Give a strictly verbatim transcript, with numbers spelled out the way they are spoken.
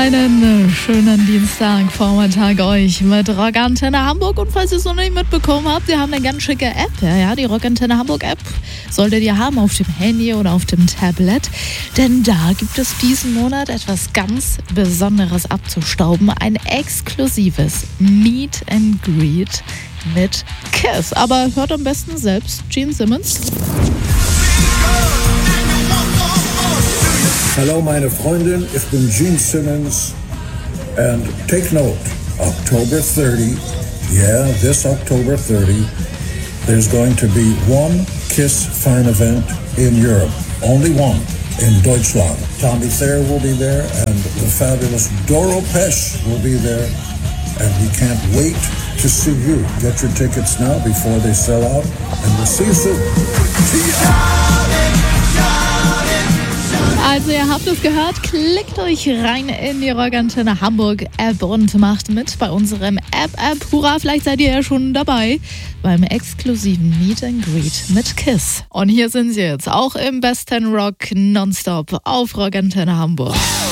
Einen schönen Dienstagvormittag euch mit Rockantenne Hamburg. Und falls ihr es noch nicht mitbekommen habt, wir haben eine ganz schicke App. Ja, ja, die Rockantenne Hamburg App solltet ihr haben auf dem Handy oder auf dem Tablet. Denn da gibt es diesen Monat etwas ganz Besonderes abzustauben. Ein exklusives Meet and Greet mit Kiss. Aber hört am besten selbst Gene Simmons. Hallo meine Freundin, ich bin Gene Simmons and take note, October thirtieth, yeah, this October thirtieth, there's going to be one Kiss fan event in Europe, only one in Deutschland. Tommy Thayer will be there and the fabulous Doro Pesch will be there and we can't wait to see you. Get your tickets now before they sell out and we'll see you soon. See ya! Also ihr habt es gehört, klickt euch rein in die Rockantenne Hamburg App und macht mit bei unserem App-App. Hurra, vielleicht seid ihr ja schon dabei beim exklusiven Meet and Greet mit Kiss. Und hier sind sie jetzt, auch im besten Rock nonstop auf Rockantenne Hamburg.